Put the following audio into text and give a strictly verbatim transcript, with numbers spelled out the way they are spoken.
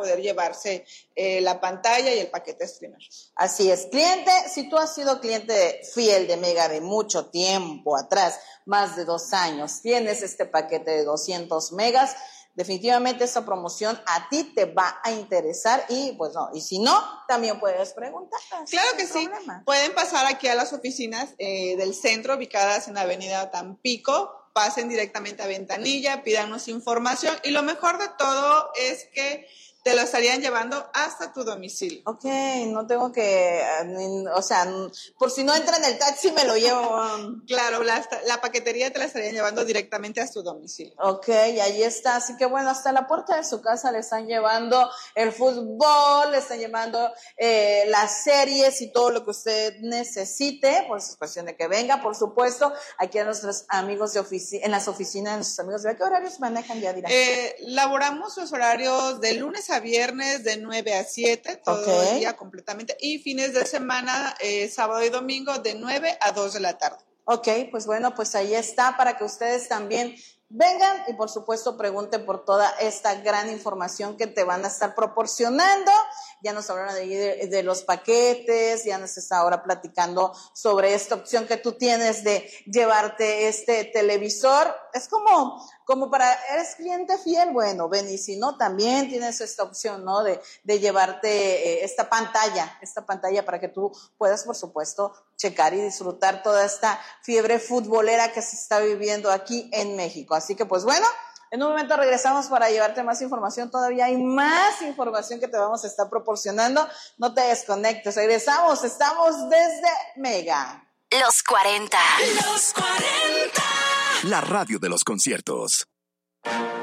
poder llevarse eh, la pantalla y el paquete streamer. Así es, cliente, si tú has sido cliente fiel de Mega de mucho tiempo atrás, más de dos años, tienes este paquete de doscientos megas, definitivamente esta promoción a ti te va a interesar y pues no, y si no, también puedes preguntar. Claro que sí, pueden pasar aquí a las oficinas eh, del centro ubicadas en la avenida Tampico, pasen directamente a Ventanilla, pídanos información y lo mejor de todo es que te lo estarían llevando hasta tu domicilio. Ok, no tengo que, o sea, por si no entra en el taxi me lo llevo. Claro, la, la paquetería te la estarían llevando directamente a su domicilio. Ok, ahí está, así que bueno, hasta la puerta de su casa le están llevando el fútbol, le están llevando eh, las series y todo lo que usted necesite, pues es cuestión de que venga, por supuesto, aquí a nuestros amigos de oficina, en las oficinas de nuestros amigos, ¿de qué horarios manejan ya directamente? Eh, laboramos los horarios de lunes a viernes de nueve a siete, todo okay. el día completamente, y fines de semana, eh, sábado y domingo de nueve a dos de la tarde. Ok, pues bueno, pues ahí está para que ustedes también vengan y por supuesto pregunten por toda esta gran información que te van a estar proporcionando. Ya nos hablaron de, de, de los paquetes, ya nos está ahora platicando sobre esta opción que tú tienes de llevarte este televisor. Es como, como para, eres cliente fiel, bueno, ven, y si no, también tienes esta opción, ¿no? De, de llevarte eh, esta pantalla, esta pantalla para que tú puedas, por supuesto, checar y disfrutar toda esta fiebre futbolera que se está viviendo aquí en México. Así que, pues bueno, en un momento regresamos para llevarte más información. Todavía hay más información que te vamos a estar proporcionando. No te desconectes. Regresamos. Estamos desde Mega. Los cuarenta. Los cuarenta. La radio de los conciertos.